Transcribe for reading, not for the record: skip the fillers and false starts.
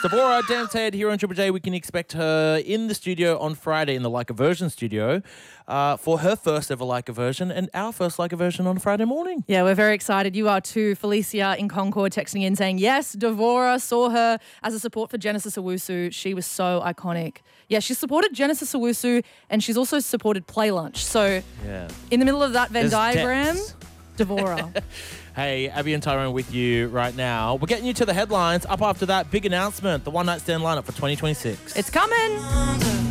Devora Dance Head here on Triple J. We can expect her in the studio on Friday in the Like a Version studio for her first ever Like a Version and our first Like a Version on Friday morning. Yeah, we're very excited. You are too. Felicia in Concord texting in saying, yes, Devora saw her as a support for Genesis Owusu. She was so iconic. Yeah, she supported Genesis Owusu and she's also supported Play Lunch. So in the middle of that Venn diagram, Devora. Hey, Abby and Tyrone with you right now. We're getting you to the headlines. Up after that, big announcement, the One Night Stand lineup for 2026. It's coming.